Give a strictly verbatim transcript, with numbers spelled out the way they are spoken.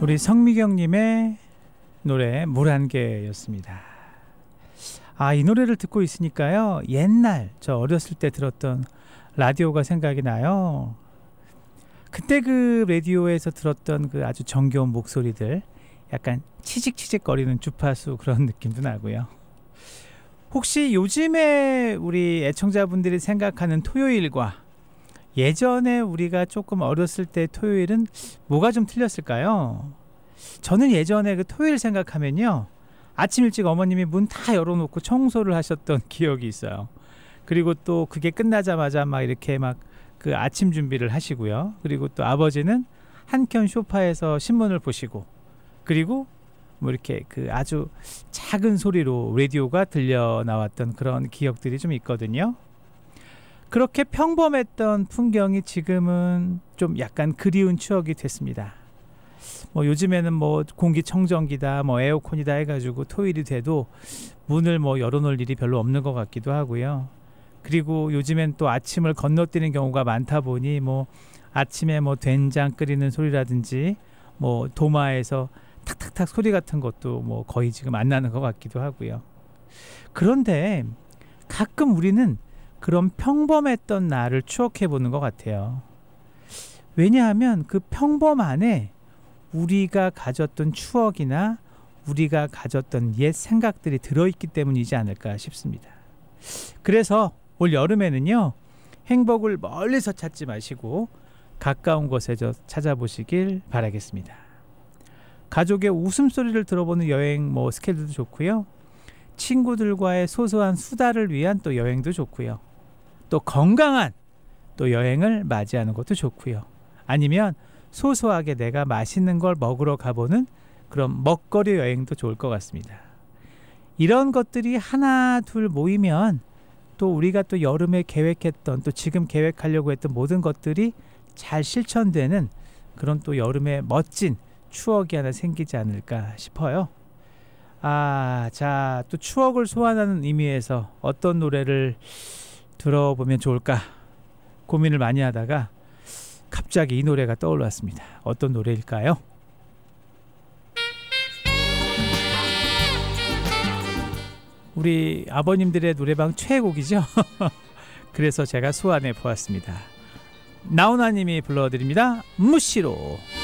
우리 성미경님의 노래 물 한 개였습니다. 아, 이 노래를 듣고 있으니까요, 옛날 저 어렸을 때 들었던 라디오가 생각이 나요. 그때 그 라디오에서 들었던 그 아주 정겨운 목소리들, 약간 치직치직거리는 주파수 그런 느낌도 나고요. 혹시 요즘에 우리 애청자분들이 생각하는 토요일과 예전에 우리가 조금 어렸을 때 토요일은 뭐가 좀 틀렸을까요? 저는 예전에 그 토요일 생각하면요, 아침 일찍 어머님이 문 다 열어놓고 청소를 하셨던 기억이 있어요. 그리고 또 그게 끝나자마자 막 이렇게 막 그 아침 준비를 하시고요. 그리고 또 아버지는 한켠 소파에서 신문을 보시고, 그리고 뭐 이렇게 그 아주 작은 소리로 라디오가 들려 나왔던 그런 기억들이 좀 있거든요. 그렇게 평범했던 풍경이 지금은 좀 약간 그리운 추억이 됐습니다. 뭐 요즘에는 뭐 공기청정기다 뭐 에어컨이다 해가지고 토요일이 돼도 문을 뭐 열어놓을 일이 별로 없는 것 같기도 하고요. 그리고 요즘엔 또 아침을 건너뛰는 경우가 많다 보니 뭐 아침에 뭐 된장 끓이는 소리라든지 뭐 도마에서 탁탁탁 소리 같은 것도 뭐 거의 지금 안 나는 것 같기도 하고요. 그런데 가끔 우리는 그런 평범했던 날을 추억해 보는 것 같아요. 왜냐하면 그 평범 안에 우리가 가졌던 추억이나 우리가 가졌던 옛 생각들이 들어있기 때문이지 않을까 싶습니다. 그래서 올 여름에는요, 행복을 멀리서 찾지 마시고 가까운 곳에서 찾아보시길 바라겠습니다. 가족의 웃음소리를 들어보는 여행 뭐 스케줄도 좋고요. 친구들과의 소소한 수다를 위한 또 여행도 좋고요. 또 건강한 또 여행을 맞이하는 것도 좋고요. 아니면 소소하게 내가 맛있는 걸 먹으러 가보는 그런 먹거리 여행도 좋을 것 같습니다. 이런 것들이 하나 둘 모이면 또 우리가 또 여름에 계획했던, 또 지금 계획하려고 했던 모든 것들이 잘 실천되는 그런 또 여름의 멋진 추억이 하나 생기지 않을까 싶어요. 아, 자, 또 추억을 소환하는 의미에서 어떤 노래를 들어보면 좋을까 고민을 많이 하다가 갑자기 이 노래가 떠올랐습니다. 어떤 노래일까요? 우리 아버님들의 노래방 최애곡이죠. 그래서 제가 소환해 보았습니다. 나훈아님이 불러드립니다. 무시로.